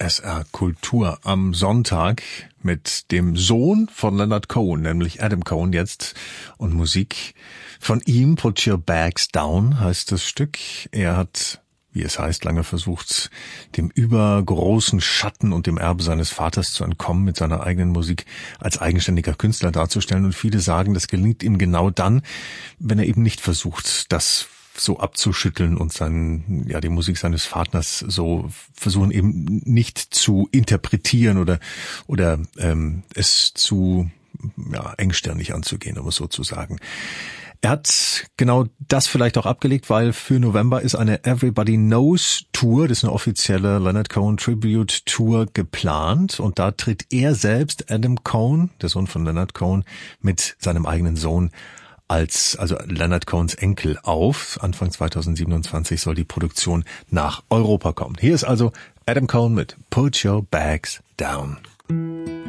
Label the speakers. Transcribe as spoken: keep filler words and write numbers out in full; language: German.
Speaker 1: S R Kultur am Sonntag mit dem Sohn von Leonard Cohen, nämlich Adam Cohen jetzt, und Musik von ihm. Put Your Bags Down heißt das Stück. Er hat, wie es heißt, lange versucht, dem übergroßen Schatten und dem Erbe seines Vaters zu entkommen, mit seiner eigenen Musik als eigenständiger Künstler darzustellen. Und viele sagen, das gelingt ihm genau dann, wenn er eben nicht versucht, das so abzuschütteln und sein, ja, die Musik seines Vaters so versuchen eben nicht zu interpretieren oder oder ähm, es zu ja, engstirnig anzugehen, um es so zu sagen. Er hat genau das vielleicht auch abgelegt, weil für November ist eine Everybody Knows Tour, das ist eine offizielle Leonard Cohen Tribute Tour geplant, und da tritt er selbst, Adam Cohen, der Sohn von Leonard Cohen, mit seinem eigenen Sohn als, also Leonard Cohens Enkel auf. Anfang zweitausendsiebenundzwanzig soll die Produktion nach Europa kommen. Hier ist also Adam Cohen mit Put Your Bags Down.